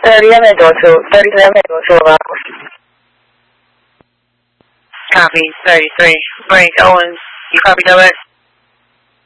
30, I'm at door 2. 33, I'm at door 2 of hours. Copy, 33. Frank Owens, you copy that?